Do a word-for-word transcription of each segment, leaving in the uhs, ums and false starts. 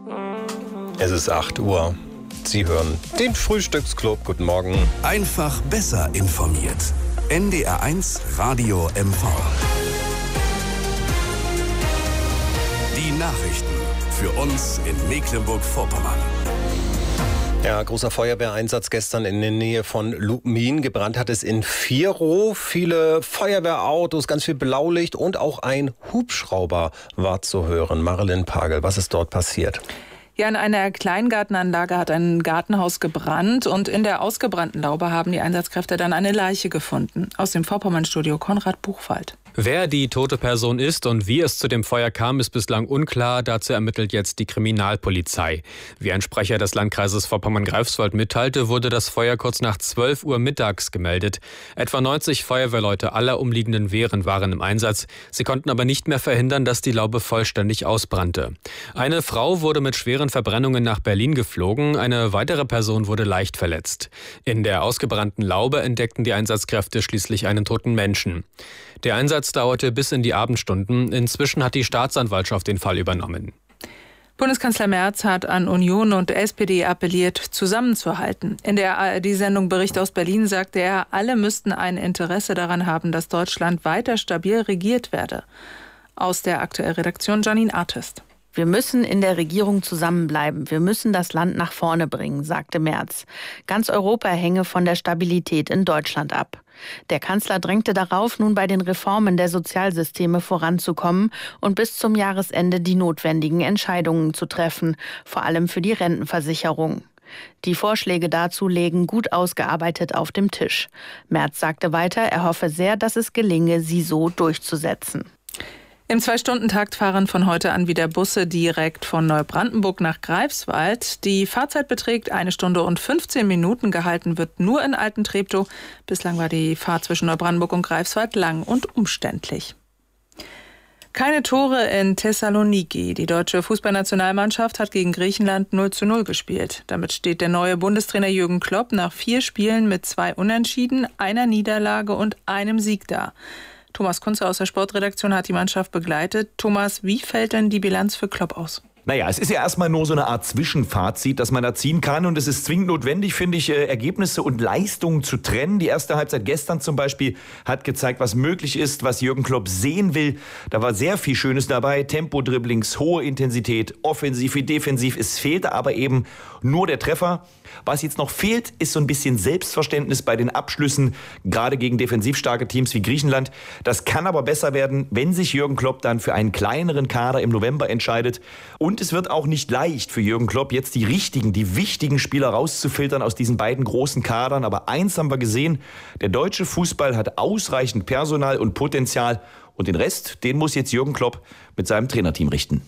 Es ist acht Uhr. Sie hören den Frühstücksclub. Guten Morgen. Einfach besser informiert. N D R eins Radio M V. Die Nachrichten für uns in Mecklenburg-Vorpommern. Ja, großer Feuerwehreinsatz gestern in der Nähe von Lubmin. Gebrannt hat es in Vierow. Viele Feuerwehrautos, ganz viel Blaulicht und auch ein Hubschrauber war zu hören. Marilyn Pagel, was ist dort passiert? Ja, in einer Kleingartenanlage hat ein Gartenhaus gebrannt und in der ausgebrannten Laube haben die Einsatzkräfte dann eine Leiche gefunden. Aus dem Vorpommernstudio Konrad Buchwald. Wer die tote Person ist und wie es zu dem Feuer kam, ist bislang unklar. Dazu ermittelt jetzt die Kriminalpolizei. Wie ein Sprecher des Landkreises Vorpommern-Greifswald mitteilte, wurde das Feuer kurz nach zwölf Uhr mittags gemeldet. Etwa neunzig Feuerwehrleute aller umliegenden Wehren waren im Einsatz. Sie konnten aber nicht mehr verhindern, dass die Laube vollständig ausbrannte. Eine Frau wurde mit schweren Verbrennungen nach Berlin geflogen. Eine weitere Person wurde leicht verletzt. In der ausgebrannten Laube entdeckten die Einsatzkräfte schließlich einen toten Menschen. Der Einsatz dauerte bis in die Abendstunden. Inzwischen hat die Staatsanwaltschaft den Fall übernommen. Bundeskanzler Merz hat an Union und S P D appelliert, zusammenzuhalten. In der A R D-Sendung Bericht aus Berlin sagte er, alle müssten ein Interesse daran haben, dass Deutschland weiter stabil regiert werde. Aus der aktuellen Redaktion Janine Artist. Wir müssen in der Regierung zusammenbleiben. Wir müssen das Land nach vorne bringen, sagte Merz. Ganz Europa hänge von der Stabilität in Deutschland ab. Der Kanzler drängte darauf, nun bei den Reformen der Sozialsysteme voranzukommen und bis zum Jahresende die notwendigen Entscheidungen zu treffen, vor allem für die Rentenversicherung. Die Vorschläge dazu lägen gut ausgearbeitet auf dem Tisch. Merz sagte weiter, er hoffe sehr, dass es gelinge, sie so durchzusetzen. Im Zwei-Stunden-Takt fahren von heute an wieder Busse direkt von Neubrandenburg nach Greifswald. Die Fahrzeit beträgt eine Stunde und fünfzehn Minuten. Gehalten wird nur in Altentreptow. Bislang war die Fahrt zwischen Neubrandenburg und Greifswald lang und umständlich. Keine Tore in Thessaloniki. Die deutsche Fußballnationalmannschaft hat gegen Griechenland null zu null gespielt. Damit steht der neue Bundestrainer Jürgen Klopp nach vier Spielen mit zwei Unentschieden, einer Niederlage und einem Sieg da. Thomas Kunze aus der Sportredaktion hat die Mannschaft begleitet. Thomas, wie fällt denn die Bilanz für Klopp aus? Naja, es ist ja erstmal nur so eine Art Zwischenfazit, das man da ziehen kann. Und es ist zwingend notwendig, finde ich, Ergebnisse und Leistungen zu trennen. Die erste Halbzeit gestern zum Beispiel hat gezeigt, was möglich ist, was Jürgen Klopp sehen will. Da war sehr viel Schönes dabei. Tempo-Dribblings, hohe Intensität, offensiv wie defensiv. Es fehlte aber eben nur der Treffer. Was jetzt noch fehlt, ist so ein bisschen Selbstverständnis bei den Abschlüssen, gerade gegen defensiv starke Teams wie Griechenland. Das kann aber besser werden, wenn sich Jürgen Klopp dann für einen kleineren Kader im November entscheidet. Und es wird auch nicht leicht für Jürgen Klopp, jetzt die richtigen, die wichtigen Spieler rauszufiltern aus diesen beiden großen Kadern. Aber eins haben wir gesehen, der deutsche Fußball hat ausreichend Personal und Potenzial. Und den Rest, den muss jetzt Jürgen Klopp mit seinem Trainerteam richten.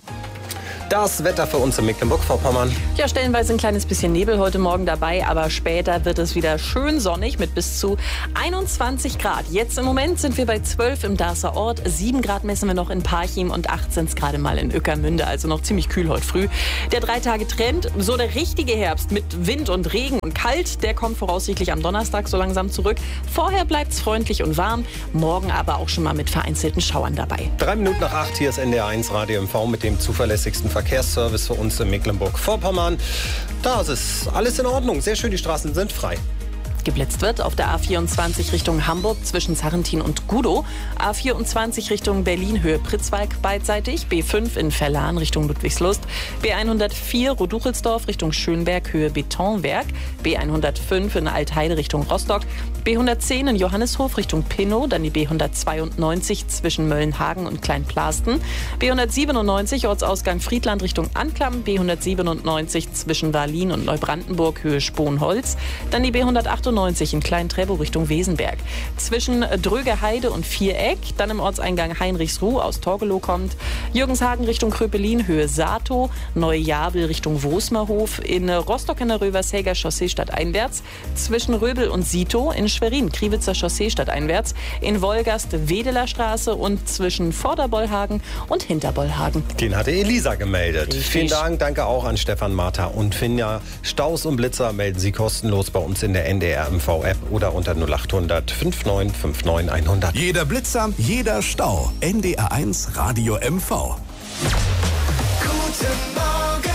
Das Wetter für uns in Mecklenburg-Vorpommern. Ja, stellenweise ein kleines bisschen Nebel heute Morgen dabei, aber später wird es wieder schön sonnig mit bis zu einundzwanzig Grad. Jetzt im Moment sind wir bei zwölf im Darßer Ort, sieben Grad messen wir noch in Parchim und acht sind es gerade mal in Ueckermünde, also noch ziemlich kühl heute früh. Der Drei-Tage-Trend, so der richtige Herbst mit Wind und Regen und kalt, der kommt voraussichtlich am Donnerstag so langsam zurück. Vorher bleibt es freundlich und warm, morgen aber auch schon mal mit vereinzelten Schauern dabei. Drei Minuten nach acht, hier ist N D R eins Radio M V mit dem zuverlässigsten Verkehrsservice für uns in Mecklenburg-Vorpommern. Da ist alles in Ordnung. Sehr schön, die Straßen sind frei. Geblitzt wird auf der A vierundzwanzig Richtung Hamburg zwischen Sarrentin und Gudow. A vierundzwanzig Richtung Berlin Höhe Pritzwalk beidseitig. B fünf in Verlan Richtung Ludwigslust. B hundertvier Roduchelsdorf Richtung Schönberg Höhe Betonwerk. B hundertfünf in Altheide Richtung Rostock. B hundertzehn in Johannishof Richtung Pinnow. Dann die B hundertzweiundneunzig zwischen Möllenhagen und Kleinplasten. B hundertsiebenundneunzig Ortsausgang Friedland Richtung Anklam. B hundertsiebenundneunzig zwischen Wahllin und Neubrandenburg Höhe Sponholz. Dann die B hundertachtundneunzig in Klein-Trebow Richtung Wesenberg. Zwischen Drögeheide und Viereck, dann im Ortseingang Heinrichsruh aus Torgelow kommt. Jürgenshagen Richtung Kröpelin, Höhe Sato. Neujabel Richtung Wosmerhof. In Rostock in der Rövershäger Chaussee stadteinwärts. Zwischen Röbel und Sito. In Schwerin Kriwitzer Chaussee stadteinwärts. In Wolgast Wedeler Straße und zwischen Vorderbollhagen und Hinterbollhagen. Den hatte Elisa gemeldet. Richtig. Vielen Dank, danke auch an Stefan, Martha und Finja. Staus und Blitzer melden Sie kostenlos bei uns in der N D R M V-App oder unter null acht hundert neunundfünfzig neunundfünfzig hundert. Jeder Blitzer, jeder Stau. N D R eins Radio M V. Guten Morgen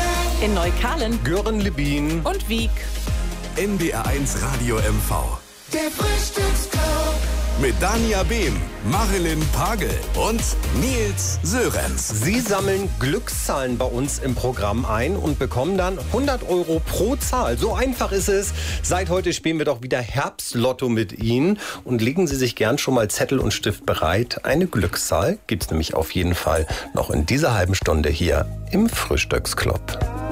In Neukalen Gören Lebin und Wieg. N D R eins Radio M V. Der Frühstücksclub. Mit Dania Behm, Marilyn Pagel und Nils Sörenz. Sie sammeln Glückszahlen bei uns im Programm ein und bekommen dann hundert Euro pro Zahl. So einfach ist es. Seit heute spielen wir doch wieder Herbstlotto mit Ihnen. Und legen Sie sich gern schon mal Zettel und Stift bereit. Eine Glückszahl gibt es nämlich auf jeden Fall noch in dieser halben Stunde hier im Frühstücksclub.